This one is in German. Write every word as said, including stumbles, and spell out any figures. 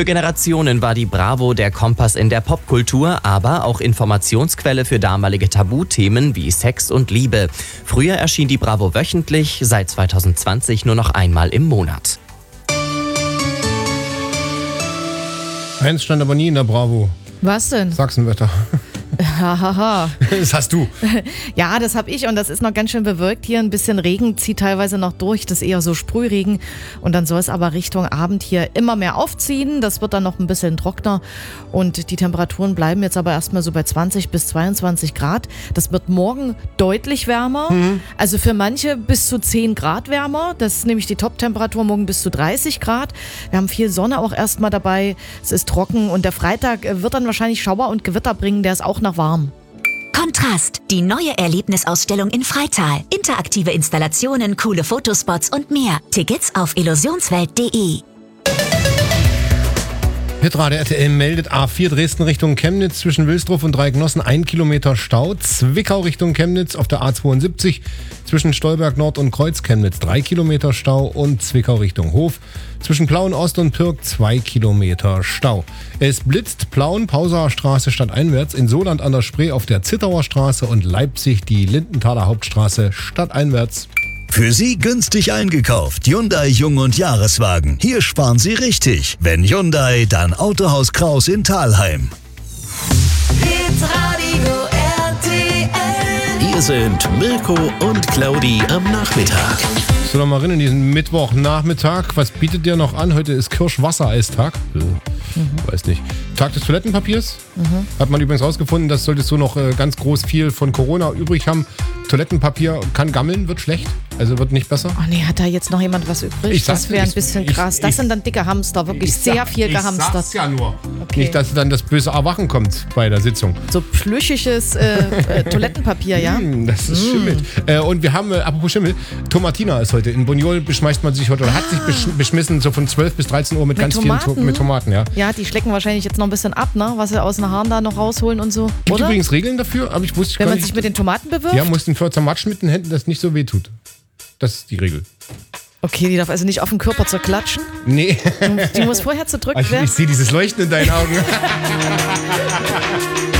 Für Generationen war die Bravo der Kompass in der Popkultur, aber auch Informationsquelle für damalige Tabuthemen wie Sex und Liebe. Früher erschien die Bravo wöchentlich, seit zweitausendzwanzig nur noch einmal im Monat. Eins stand aber nie in der Bravo. Was denn? Sachsenwetter. Hahaha. Das hast du. Ja, das habe ich und das ist noch ganz schön bewölkt hier. Ein bisschen Regen zieht teilweise noch durch, das ist eher so Sprühregen. Und dann soll es aber Richtung Abend hier immer mehr aufziehen. Das wird dann noch ein bisschen trockener und die Temperaturen bleiben jetzt aber erstmal so bei zwanzig bis zweiundzwanzig Grad. Das wird morgen deutlich wärmer, mhm. also für manche bis zu zehn Grad wärmer. Das ist nämlich die Top-Temperatur, morgen bis zu dreißig Grad. Wir haben viel Sonne auch erstmal dabei, es ist trocken und der Freitag wird dann wahrscheinlich Schauer und Gewitter bringen, der ist auch noch warm. Kontrast, die neue Erlebnisausstellung in Freital. Interaktive Installationen, coole Fotospots und mehr. Tickets auf illusionswelt punkt de. Hitrade R T L meldet A vier Dresden Richtung Chemnitz zwischen Wilsdruff und Dreigenossen ein Kilometer Stau. Zwickau Richtung Chemnitz auf der A zweiundsiebzig zwischen Stolberg Nord und Kreuz Chemnitz drei Kilometer Stau und Zwickau Richtung Hof zwischen Plauen Ost und Pirk zwei Kilometer Stau. Es blitzt Plauen Pausauer Straße stadteinwärts, in Soland an der Spree auf der Zittauer Straße und Leipzig die Lindenthaler Hauptstraße stadteinwärts. Für Sie günstig eingekauft. Hyundai Jung- und Jahreswagen. Hier sparen Sie richtig. Wenn Hyundai, dann Autohaus Kraus in Thalheim. Hitradio R T L. Hier sind Mirko und Claudi am Nachmittag. So, noch mal rein in diesen Mittwochnachmittag. Was bietet dir noch an? Heute ist Kirschwassereistag. Mhm. Weiß nicht. Tag des Toilettenpapiers. Mhm. Hat man übrigens rausgefunden, dass solltest du noch äh, ganz groß viel von Corona übrig haben. Toilettenpapier kann gammeln, wird schlecht. Also wird nicht besser. Ach nee, hat da jetzt noch jemand was übrig? Ich das wäre ein bisschen ich, krass. Das ich, sind dann dicke Hamster, wirklich sehr sag, viel gehamstert. Ich sag's ja nur. Okay. Nicht, dass dann das böse Erwachen kommt bei der Sitzung. So plüschiges äh, äh, Toilettenpapier, ja? Mm, das ist mm. Schimmel. Äh, und wir haben, äh, apropos Schimmel, Tomatina ist heute. In Boniol beschmeißt man sich heute, oder ah. hat sich besch- beschmissen, so von zwölf bis dreizehn Uhr mit, mit ganz Tomaten? vielen to- mit Tomaten. Ja. ja, die schlecken wahrscheinlich jetzt noch ein bisschen ab, ne? Was sie aus den Haaren da noch rausholen und so. Gibt oder? übrigens Regeln dafür, aber ich wusste Wenn gar man nicht, sich mit den Tomaten bewirft? Ja, muss den zermatschen mit den Händen, dass es nicht so weh tut. Das ist die Regel. Okay, die darf also nicht auf den Körper zu klatschen? Nee. Die muss vorher zerdrückt ich, werden? Ich sehe dieses Leuchten in deinen Augen.